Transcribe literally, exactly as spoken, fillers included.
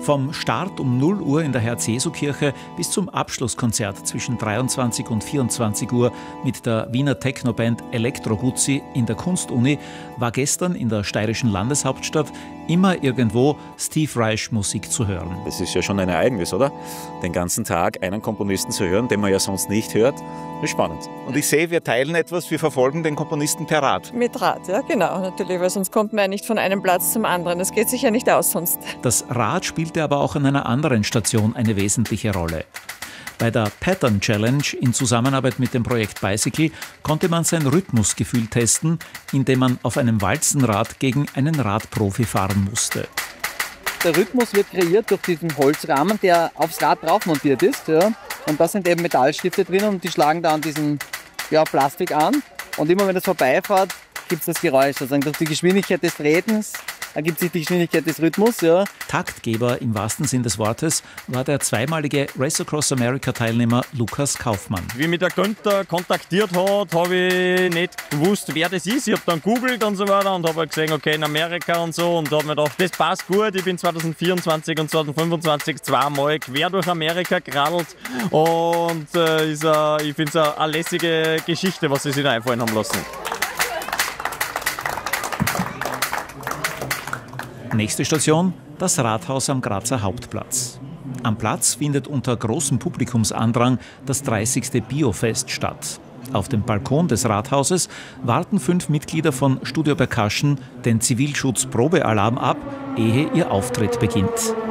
Vom Start um null Uhr in der Herz-Jesu-Kirche bis zum Abschlusskonzert zwischen dreiundzwanzig und vierundzwanzig Uhr mit der Wiener Technoband Elektro Guzzi in der Kunstuni war gestern in der steirischen Landeshauptstadt immer irgendwo Steve Reich Musik zu hören. Das ist ja schon ein Ereignis, oder? Den ganzen Tag einen Komponisten zu hören, den man ja sonst nicht hört, ist spannend. Und ich sehe, wir teilen etwas, wir verfolgen den Komponisten per Rad. Mit Rad, ja genau, natürlich, weil sonst kommt man ja nicht von einem Platz zum anderen. Das geht sich ja nicht aus sonst. Das Rad spielte aber auch an einer anderen Station eine wesentliche Rolle. Bei der Pattern Challenge in Zusammenarbeit mit dem Projekt Bicycle konnte man sein Rhythmusgefühl testen, indem man auf einem Walzenrad gegen einen Radprofi fahren musste. Der Rhythmus wird kreiert durch diesen Holzrahmen, der aufs Rad drauf montiert ist. Ja. Und da sind eben Metallstifte drin und die schlagen da an diesen ja, Plastik an. Und immer wenn das vorbeifährt, gibt es das Geräusch. Also durch die Geschwindigkeit des Tretens ergibt sich die Geschwindigkeit des Rhythmus. Ja. Taktgeber im wahrsten Sinn des Wortes war der zweimalige Race Across America-Teilnehmer Lukas Kaufmann. Wie mich der Günther kontaktiert hat, habe ich nicht gewusst, wer das ist. Ich habe dann googelt und so weiter und habe gesehen, okay, in Amerika und so, und habe mir gedacht, das passt gut. Ich bin zwanzig vierundzwanzig und zwanzig fünfundzwanzig zweimal quer durch Amerika geradelt und äh, ist, äh, ich finde es eine, eine lässige Geschichte, was sie sich da einfallen haben lassen. Nächste Station, das Rathaus am Grazer Hauptplatz. Am Platz findet unter großem Publikumsandrang das dreißigste Biofest statt. Auf dem Balkon des Rathauses warten fünf Mitglieder von Studio Percussion den Zivilschutz-Probealarm ab, ehe ihr Auftritt beginnt.